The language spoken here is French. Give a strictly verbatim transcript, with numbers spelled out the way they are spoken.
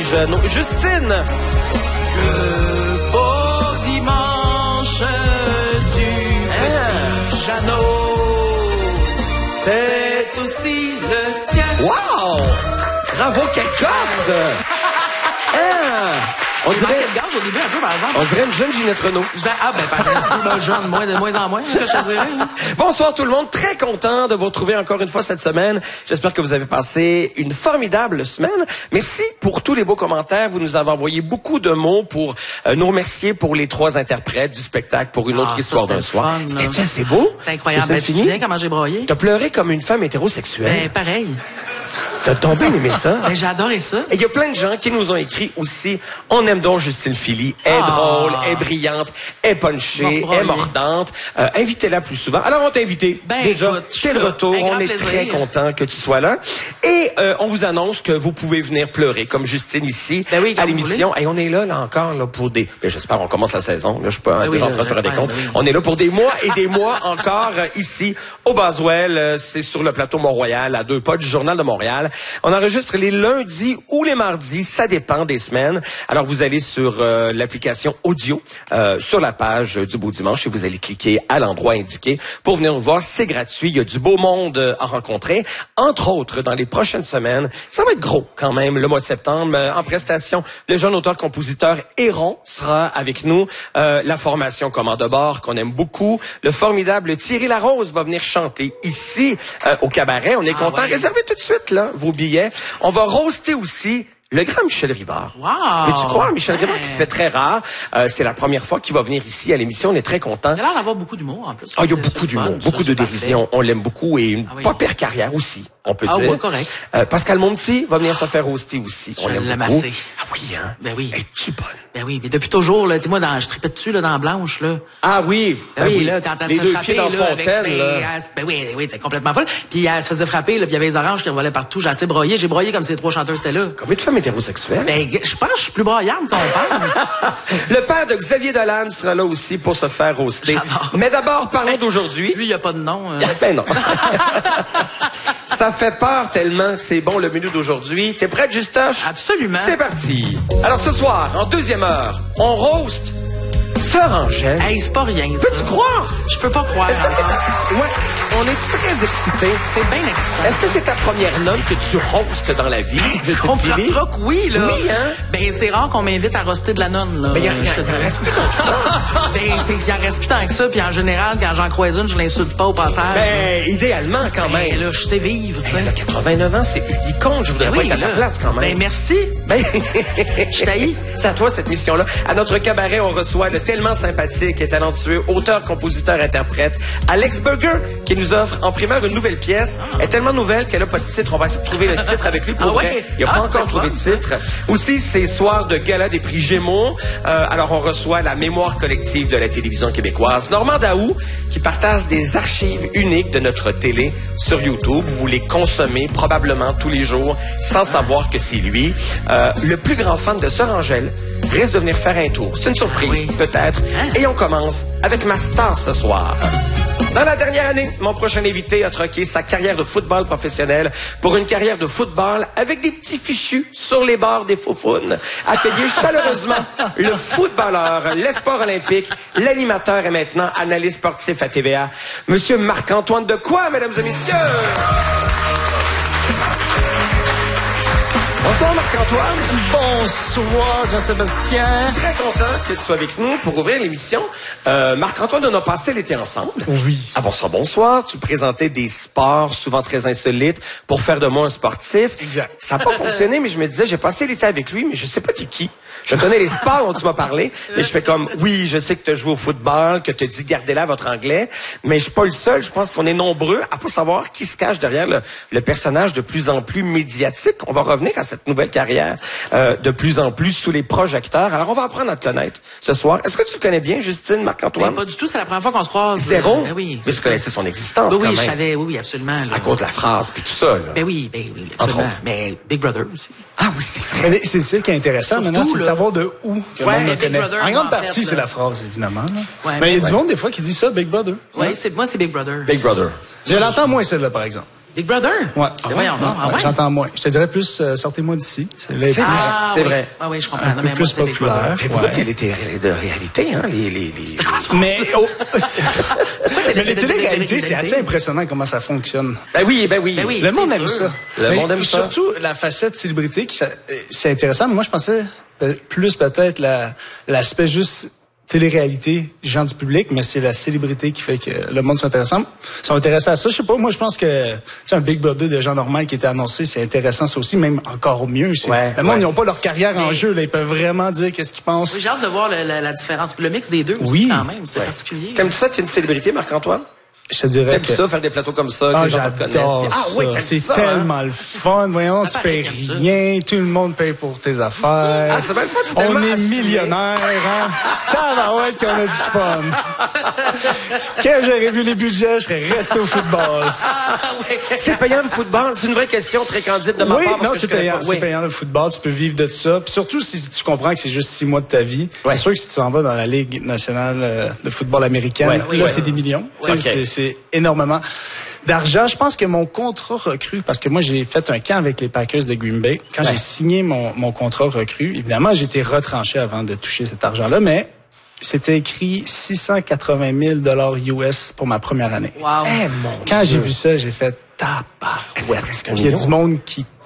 jeunes. Justine! Le beau dimanche du petit Jeannot, c'est aussi le tien. Wow! Bravo, quelle corde! Ah! On dirait, au début, un peu, par exemple. on dirait une jeune Ginette Renault. Je dis, ah, ben, par exemple, ben, jeune, moins, de moins en moins, je dirais. Bonsoir tout le monde, très content de vous retrouver encore une fois cette semaine. J'espère que vous avez passé une formidable semaine. Merci pour tous les beaux commentaires. Vous nous avez envoyé beaucoup de mots pour euh, nous remercier pour les trois interprètes du spectacle pour une autre Ah, histoire ça, d'un soir. fun, C'était assez beau. C'est incroyable. C'est Ben, tu te fini? souviens comment j'ai broyé? T'as pleuré comme une femme hétérosexuelle. Ben, pareil. T'as tombé aimé ça. Ben, j'ai adoré ça. Et il y a plein de gens qui nous ont écrit aussi. On aime donc Justine Philly. Elle est Ah. drôle, elle est brillante, elle est punchée, Bon, elle est broyé. mordante. Euh, invitez-la plus souvent. Alors, on t'a invité. Ben, Déjà, écoute, je c'est le suis là. retour. Un grand On est plaisir. très content que tu sois là. Et euh, on vous annonce que vous pouvez venir pleurer, comme Justine ici, Ben oui, quand à vous l'émission. Et on est là, là encore, là, pour des... Ben, j'espère, on commence la saison. Là, je suis pas Ben déjà oui, en train de là, faire des j'espère, comptes. ben oui. On est là pour des mois et des mois encore euh, ici, au Boswell. Euh, C'est sur le plateau Mont-Royal, à deux pas du Journal de Montréal. On enregistre les lundis ou les mardis, ça dépend des semaines. Alors, vous allez sur euh, l'application audio, euh, sur la page euh, du Beau Dimanche, et vous allez cliquer à l'endroit indiqué pour venir nous voir. C'est gratuit. Il y a du beau monde euh, à rencontrer. Entre autres, dans les prochaines semaines, ça va être gros quand même, le mois de septembre. Euh, en prestation, le jeune auteur-compositeur Héron sera avec nous. Euh, la formation Commande de bord, qu'on aime beaucoup. Le formidable Thierry Larose va venir chanter ici, euh, au cabaret. On est Ah, content. ouais. Réservez tout de suite là vos billets. On va roaster aussi le grand Michel Rivard. Wow! Peux-tu croire, Michel Ouais. Rivard, qui se fait très rare. Euh, c'est la première fois qu'il va venir ici à l'émission. On est très contents. Il a l'air d'avoir beaucoup d'humour, en plus. Ah, il y a C'est- beaucoup c'est d'humour, fun, ça, beaucoup de c'est parfait. dérision. On l'aime beaucoup et une Ah oui. pas pire carrière aussi, on peut Ah dire. oui, correct. Euh, Pascal Monti va venir se faire roaster aussi. Je On l'aime l'aime beaucoup. assez. Ah oui, hein? Ben oui. Es-tu bonne? Ben oui, mais depuis toujours, là, dis-moi, dans, je tripais dessus, là, dans Blanche, là. Ah oui. Ben oui, là, quand elle Les se deux frappait, pieds dans là, Fontaine, avec, ben, là. elle se- ben oui, oui, t'es complètement folle. Puis elle se faisait frapper, là, puis il y avait les oranges qui revolaient partout. J'ai assez broyé. J'ai broyé comme ces trois chanteurs étaient là. Combien de femmes hétérosexuelles? Ben, je pense que je suis plus broyarde qu'on pense. Le père de Xavier Dolan sera là aussi pour se faire roaster. J'adore. Mais d'abord, parlons d'aujourd'hui. Lui, il n'y a pas de nom. euh. Ben non. Ça fait peur tellement que c'est bon le menu d'aujourd'hui. T'es prête, Justoche? Absolument. C'est parti. Alors ce soir, en deuxième heure, on roast Sœur Angèle. Hey, c'est pas rien, ça. Peux-tu croire? Je peux pas croire. Est-ce que c'est alors. ta... Ouais, on est très excités. C'est bien excitant. Est-ce que c'est ta première note que tu roastes dans la vie? Tu de comprends Philly? pas que oui, là. Oui, hein? Ben, c'est rare qu'on m'invite à roster de la nonne, là. Mais il je te dirais. reste plus tant que ça. Ben, c'est qu'il en reste plus tant que ça, puis en général, quand j'en croise une, je l'insulte pas au passage. Ben, idéalement, quand Ben, même. là, je sais vivre, tu sais. Elle a quatre-vingt-neuf ans, c'est il compte. Je voudrais Ben pas oui, être à ta là. place, quand même. Ben, merci. Ben, Je t'haïs. C'est à toi, cette mission-là. À notre cabaret, on reçoit le tellement sympathique et talentueux auteur, compositeur, interprète, Alex Burger, qui nous offre en primeur une nouvelle pièce. Elle est tellement nouvelle qu'elle a pas de titre. On va essayer de trouver le titre avec lui. Pour Ah vrai, ouais? il n'a pas Ah, encore c'est trouvé fun, de titre. Aussi, c'est soir de gala des prix Gémeaux. Euh, alors, on reçoit la mémoire collective de la télévision québécoise, Normand Daou, qui partage des archives uniques de notre télé sur YouTube. Vous les consommez probablement tous les jours sans savoir que c'est lui. Euh, le plus grand fan de Sœur Angèle risque de venir faire un tour. C'est une surprise, Ah oui. peut-être. Hein? Et on commence avec ma star ce soir. Dans la dernière année, mon prochain invité a troqué sa carrière de football professionnel pour une carrière de football avec des petits fichus sur les bords des faufounes. Accueillez chaleureusement le footballeur, l'espoir olympique, l'animateur et maintenant analyste sportif à T V A, Monsieur Marc-Antoine Dequoy, mesdames et messieurs. Bonsoir Marc-Antoine. Bonsoir, Jean-Sébastien. Très content que tu sois avec nous pour ouvrir l'émission. Euh, Marc-Antoine, on a passé l'été ensemble. Oui. Ah bonsoir, bonsoir. Tu présentais des sports souvent très insolites pour faire de moi un sportif. Exact. Ça n'a pas fonctionné, mais je me disais, j'ai passé l'été avec lui, mais je sais pas t'es qui. Je connais les sports dont tu m'as parlé, mais je fais comme, oui, je sais que tu as joué au football, que tu as dit gardez là votre anglais, mais je suis pas le seul. Je pense qu'on est nombreux à pas savoir qui se cache derrière le, le personnage de plus en plus médiatique. On va revenir à cette nouvelle carrière euh, de plus en plus sous les projecteurs. Alors, on va apprendre à te connaître ce soir. Est-ce que tu le connais bien, Justine, Marc-Antoine? Ben, pas du tout, c'est la première fois qu'on se croise. Zéro? Ben oui. Mais tu connaissais son existence, Oui, quand oui, même. je savais, oui, oui, absolument. là. À cause de la phrase, puis tout ça, là. Ben oui, ben oui, Entre absolument. autres. Mais Big Brother aussi. Ah oui, c'est vrai. Mais c'est ça qui est intéressant Surtout, maintenant, c'est de là. savoir de où que Ouais, le monde le Big connaît. Brother, En en grande fait, partie, là. c'est la phrase, évidemment. là. Ouais, mais il y a mais- du monde, des fois, qui dit ça, Big Brother. Oui, Hein? c'est, moi, c'est Big Brother. Big Brother. Je l'entends moins, celle-là, par exemple. Big Brother? Ouais. Ah, voyons donc. Ah Ouais, ouais? J'entends moins. Je te dirais plus, euh, sortez-moi d'ici. C'est là, C'est plus- vrai. Ah, c'est oui. vrai. Ah oui, je comprends. Un Non, peu mais moi, plus c'était Big populaire. Brother. Mais beaucoup Ouais. de télé de réalité, hein, les... les, les... Mais, oh, mais les télé- téléréalités, c'est télé- assez impressionnant comment ça fonctionne. Ben oui, ben oui. Ben oui. Le monde c'est aime sûr. ça. Le Mais monde aime ça. Surtout la facette célébrité, qui, ça- euh, c'est intéressant, mais moi, je pensais euh, plus peut-être la, l'aspect juste télé-réalité, gens du public, mais c'est la célébrité qui fait que le monde s'intéresse. Sont intéressés à ça. Je sais pas, moi, je pense que, tu sais, un Big Brother de gens normaux qui était annoncé, c'est intéressant, ça aussi, même encore mieux. C'est, Ouais, le monde, ouais. ils n'ont pas leur carrière en Mais- jeu, là. Ils peuvent vraiment dire qu'est-ce qu'ils pensent. Oui, j'ai hâte de voir le- la, la différence. Puis le mix des deux aussi, Oui. quand même. C'est particulier. T'aimes-tu ça, tu es une célébrité, Marc-Antoine? Je te dirais T'aimes que... ça, faire des plateaux comme ça, que Ah, les gens te connaissent? j'adore puis- Ah oui, ça. t'aimes C'est ça, tellement hein? le fun. Voyons, Ça tu payes paraît comme ça. rien. Tout le monde paye pour tes affaires. Ah, c'est bien le fun, c'est On tellement est assumé. millionnaires, hein? Tabarouette qu'on a du fun. Quand j'aurais vu les budgets, je serais resté au football. Ah, oui. C'est payant le football? C'est une vraie question très candide de ma Oui, part. parce non, que c'est je connais payant. pas. C'est Oui. payant le football. Tu peux vivre de ça. Puis surtout si tu comprends que c'est juste six mois de ta vie. Ouais. C'est sûr que si tu t'en vas dans la Ligue nationale euh, de football américaine, Ouais, là, oui, ouais. c'est des millions. Tu sais, Ok. c'est, c'est énormément d'argent. Je pense que mon contrat recru, parce que moi, j'ai fait un camp avec les Packers de Green Bay. Quand Ouais. j'ai signé mon, mon contrat recru, évidemment, j'ai été retranché avant de toucher cet argent-là, mais c'était écrit six cent quatre-vingt mille dollars U S pour ma première année. Wow. Eh, mon Quand Dieu. j'ai vu ça, j'ai fait C'est tabarouette. presque un Il y a million. du monde qui